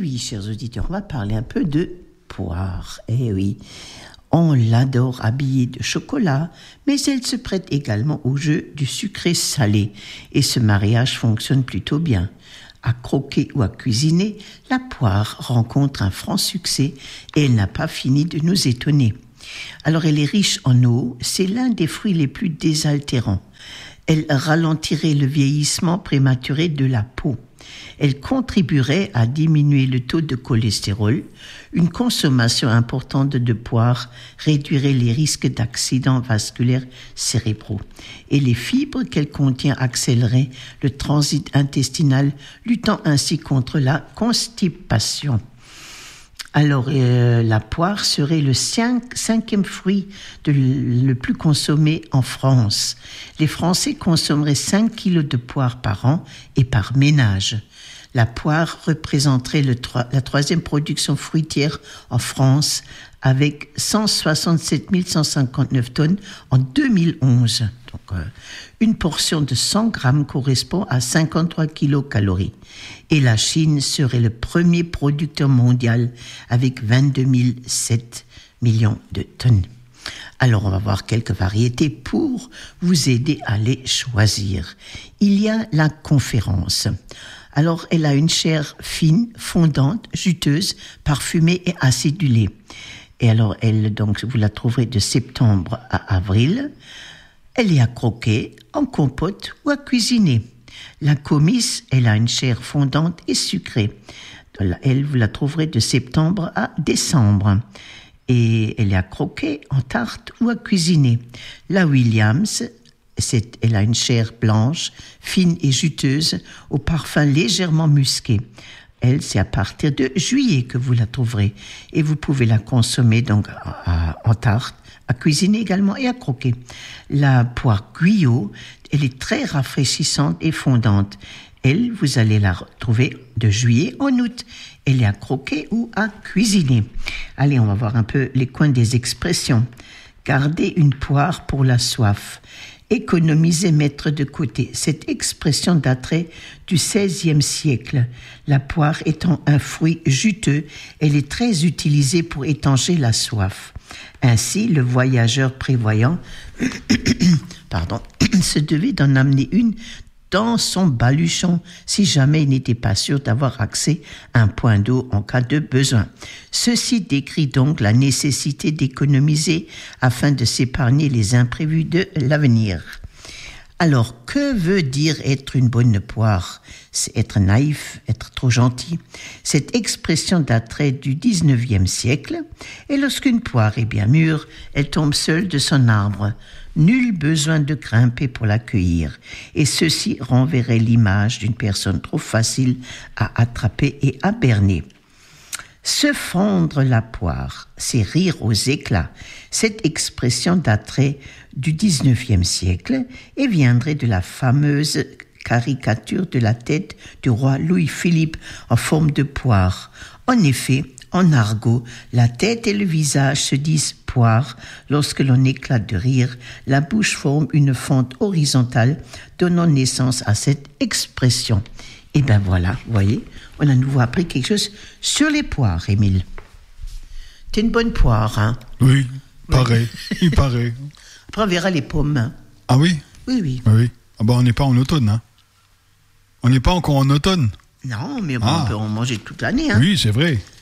oui, chers auditeurs, on va parler un peu de poire. Eh oui, on l'adore habillée de chocolat, mais elle se prête également au jeu du sucré salé. Et ce mariage fonctionne plutôt bien. À croquer ou à cuisiner, la poire rencontre un franc succès et elle n'a pas fini de nous étonner. Alors elle est riche en eau, c'est l'un des fruits les plus désaltérants. Elle ralentirait le vieillissement prématuré de la peau. Elle contribuerait à diminuer le taux de cholestérol. Une consommation importante de poire réduirait les risques d'accidents vasculaires cérébraux. Et les fibres qu'elle contient accéléreraient le transit intestinal, luttant ainsi contre la constipation. Alors, la poire serait le cinquième fruit le plus consommé en France. Les Français consommeraient 5 kilos de poire par an et par ménage. La poire représenterait la troisième production fruitière en France avec 167 159 tonnes en 2011. Donc, une portion de 100 grammes correspond à 53 kilocalories. Et la Chine serait le premier producteur mondial avec 22 700 millions de tonnes. Alors, on va voir quelques variétés pour vous aider à les choisir. Il y a la conférence. Alors, elle a une chair fine, fondante, juteuse, parfumée et acidulée. Et alors, donc, vous la trouverez de septembre à avril. Elle est à croquer, en compote ou à cuisiner. La comice, elle a une chair fondante et sucrée. Elle, vous la trouverez de septembre à décembre. Et elle est à croquer, en tarte ou à cuisiner. La Williams, elle a une chair blanche, fine et juteuse, au parfum légèrement musqué. Elle, c'est à partir de juillet que vous la trouverez. Et vous pouvez la consommer donc en tarte, à cuisiner également et à croquer. La poire Guyot, elle est très rafraîchissante et fondante. Elle, vous allez la retrouver de juillet en août. Elle est à croquer ou à cuisiner. Allez, on va voir un peu les coins des expressions. Garder une poire pour la soif. Économiser, mettre de côté. Cette expression daterait du XVIe siècle. La poire étant un fruit juteux, elle est très utilisée pour étancher la soif. Ainsi, le voyageur prévoyant se devait d'en amener une dans son baluchon si jamais il n'était pas sûr d'avoir accès à un point d'eau en cas de besoin. Ceci décrit donc la nécessité d'économiser afin de s'épargner les imprévus de l'avenir. Alors, que veut dire être une bonne poire ? C'est être naïf, être trop gentil. Cette expression daterait du 19e siècle, et lorsqu'une poire est bien mûre, elle tombe seule de son arbre. Nul besoin de grimper pour la cueillir, et ceci renverrait l'image d'une personne trop facile à attraper et à berner. Se fendre la poire, c'est rire aux éclats. Cette expression daterait du 19e siècle et viendrait de la fameuse caricature de la tête du roi Louis-Philippe en forme de poire. En effet, en argot, la tête et le visage se disent poire. Lorsque l'on éclate de rire, la bouche forme une fente horizontale, donnant naissance à cette expression. Et ben voilà, vous voyez, on a à nouveau appris quelque chose sur les poires, Émile. T'es une bonne poire, hein ? Oui, pareil, il paraît. Après, on verra les pommes. Ah oui ? Oui. Oui. Ah ben, on n'est pas en automne, hein ? On n'est pas encore en automne. Non, mais bon, on peut en manger toute l'année, hein ? Oui, c'est vrai.